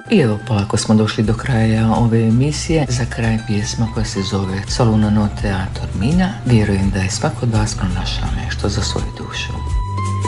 I evo, polako smo došli do kraja ove emisije. Za kraj pjesma koja se zove Soluna notte a Tormina. Vjerujem da je svako od vas pronašao nešto za svoju dušu.